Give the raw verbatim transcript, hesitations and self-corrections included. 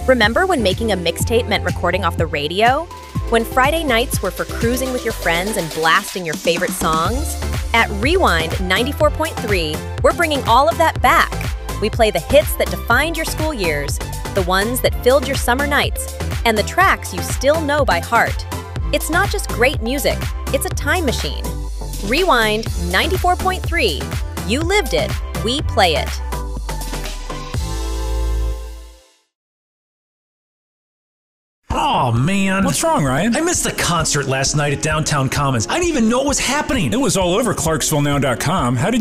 Remember when making a mixtape meant recording off the radio? When Friday nights were for cruising with your friends and blasting your favorite songs? At Rewind ninety-four point three, we're bringing all of that back. We play the hits that defined your school years, the ones that filled your summer nights, and the tracks you still know by heart. It's not just great music, it's a time machine. Rewind ninety-four point three. You lived it, we play it. Oh, man. What's wrong, Ryan? I missed the concert last night at Downtown Commons. I didn't even know what was happening. It was all over Clarksville Now dot com. How did